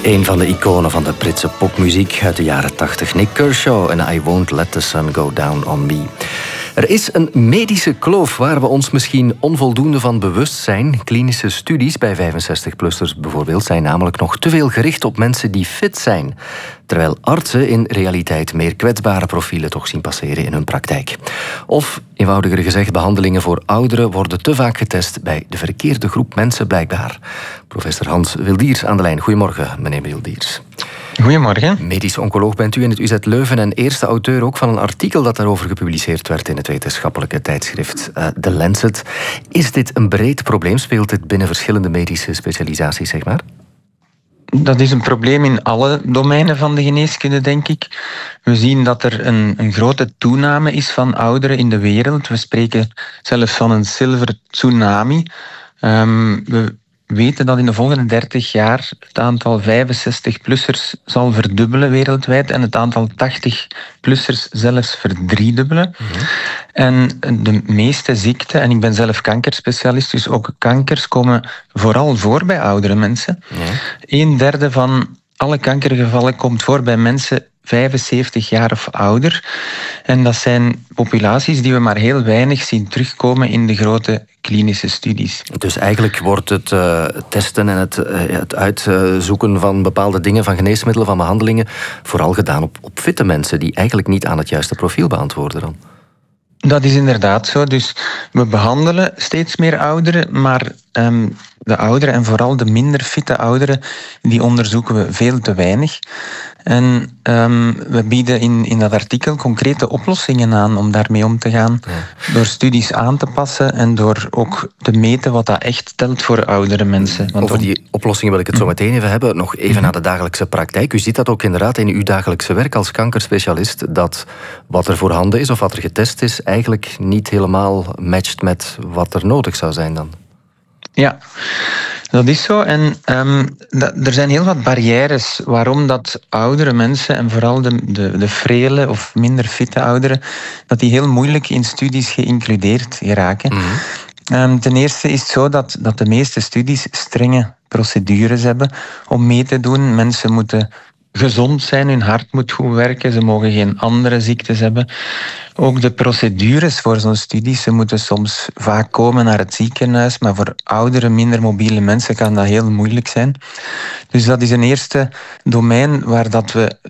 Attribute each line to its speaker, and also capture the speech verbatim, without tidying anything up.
Speaker 1: Een van de iconen van de Britse popmuziek uit de jaren tachtig. Nick Kershaw en I Won't Let the Sun Go Down on Me. Er is een medische kloof waar we ons misschien onvoldoende van bewust zijn. Klinische studies bij vijfenzestig-plussers bijvoorbeeld zijn namelijk nog te veel gericht op mensen die fit zijn. Terwijl artsen in realiteit meer kwetsbare profielen toch zien passeren in hun praktijk. Of, eenvoudiger gezegd, behandelingen voor ouderen worden te vaak getest bij de verkeerde groep mensen blijkbaar. Professor Hans Wildiers aan de lijn. Goedemorgen, meneer Wildiers.
Speaker 2: Goedemorgen.
Speaker 1: Medisch oncoloog bent u in het U Z Leuven en eerste auteur ook van een artikel dat daarover gepubliceerd werd in het wetenschappelijke tijdschrift uh, The Lancet. Is dit een breed probleem? Speelt dit binnen verschillende medische specialisaties, zeg maar?
Speaker 2: Dat is een probleem in alle domeinen van de geneeskunde, denk ik. We zien dat er een, een grote toename is van ouderen in de wereld. We spreken zelfs van een silver tsunami. Um, we weten dat in de volgende dertig jaar het aantal vijfenzestig-plussers zal verdubbelen wereldwijd en het aantal tachtig-plussers zelfs verdriedubbelen. Mm-hmm. En de meeste ziekten, en ik ben zelf kankerspecialist, dus ook kankers komen vooral voor bij oudere mensen. Ja. Een derde van alle kankergevallen komt voor bij mensen vijfenzeventig jaar of ouder. En dat zijn populaties die we maar heel weinig zien terugkomen in de grote klinische studies.
Speaker 1: Dus eigenlijk wordt het uh, testen en het, uh, het uitzoeken van bepaalde dingen, van geneesmiddelen, van behandelingen, vooral gedaan op, op fitte mensen die eigenlijk niet aan het juiste profiel beantwoorden dan?
Speaker 2: Dat is inderdaad zo. Dus we behandelen steeds meer ouderen, maar um, de ouderen en vooral de minder fitte ouderen, die onderzoeken we veel te weinig. En um, we bieden in, in dat artikel concrete oplossingen aan om daarmee om te gaan. Ja. Door studies aan te passen en door ook te meten wat dat echt telt voor oudere mensen.
Speaker 1: Want over die oplossingen wil ik het zo meteen even hebben. Nog even naar de dagelijkse praktijk. U ziet dat ook inderdaad in uw dagelijkse werk als kankerspecialist, dat wat er voorhanden is of wat er getest is eigenlijk niet helemaal matcht met wat er nodig zou zijn dan.
Speaker 2: Ja, dat is zo. En um, dat, er zijn heel wat barrières waarom dat oudere mensen, en vooral de, de, de frele of minder fitte ouderen, dat die heel moeilijk in studies geïncludeerd geraken. Mm-hmm. Um, ten eerste is het zo dat, dat de meeste studies strenge procedures hebben om mee te doen. Mensen moeten gezond zijn, hun hart moet goed werken, ze mogen geen andere ziektes hebben. Ook de procedures voor zo'n studies, ze moeten soms vaak komen naar het ziekenhuis, maar voor oudere, minder mobiele mensen kan dat heel moeilijk zijn. Dus dat is een eerste domein waar dat we